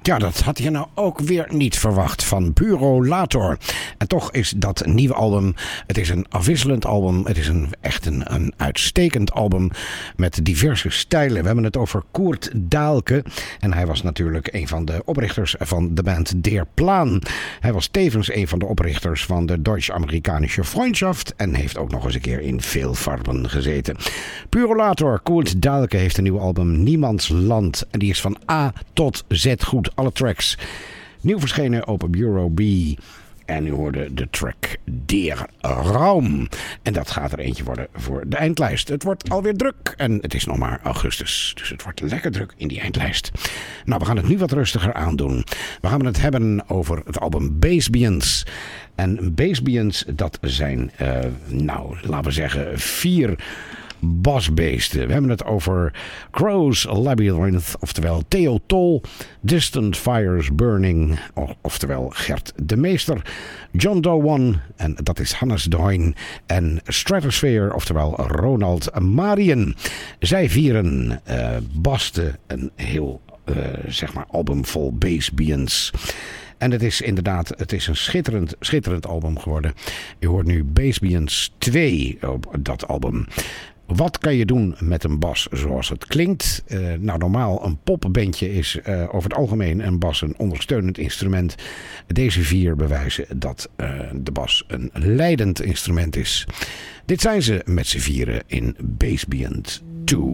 Ja, dat had je nou ook weer niet verwacht van Purolator. En toch is dat nieuwe album, het is een afwisselend album. Het is echt een uitstekend album met diverse stijlen. We hebben het over Koert Dahlke. En hij was natuurlijk een van de oprichters van de band Der Plan. Hij was tevens een van de oprichters van de Deutsch-Amerikanische Freundschaft. En heeft ook nog eens een keer in veel farben gezeten. Purolator, Koert Dahlke heeft een nieuw album, Niemands Land. En die is van A tot Z goed. Alle tracks. Nieuw verschenen op Bureau B. En u hoorde de track Der Raum. En dat gaat er eentje worden voor de eindlijst. Het wordt alweer druk. En het is nog maar augustus. Dus het wordt lekker druk in die eindlijst. Nou, we gaan het nu wat rustiger aandoen. We gaan het hebben over het album Bassbians. En Bassbians, dat zijn, laten we zeggen, 4... basbeesten. We hebben het over Crow's Labyrinth, oftewel Theo Tol, Distant Fires Burning, oftewel Gert de Meester, John Doe One, en dat is Hannes de Hoyn, en Stratosphere, oftewel Ronald Marien. Zij vieren basten een heel album vol Bassbians. En het is inderdaad, een schitterend album geworden. Je hoort nu Bassbians 2 op dat album. Wat kan je doen met een bas zoals het klinkt? Normaal een popbandje is over het algemeen een bas een ondersteunend instrument. Deze 4 bewijzen dat de bas een leidend instrument is. Dit zijn ze met z'n vieren in Bassbians 2.